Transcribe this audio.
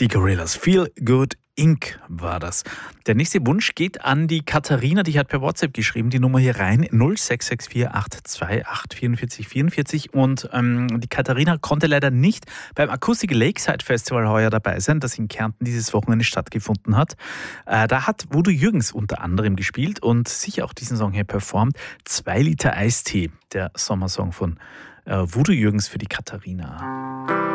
Die Gorillas. Feel Good Inc. war das. Der nächste Wunsch geht an die Katharina, die hat per WhatsApp geschrieben, die Nummer hier rein, 0664 828 44 44. Und die Katharina konnte leider nicht beim Acoustic Lakeside Festival heuer dabei sein, das in Kärnten dieses Wochenende stattgefunden hat. Da hat Voodoo Jürgens unter anderem gespielt und sicher auch diesen Song hier performt. 2 Liter Eistee, der Sommersong von Voodoo Jürgens für die Katharina.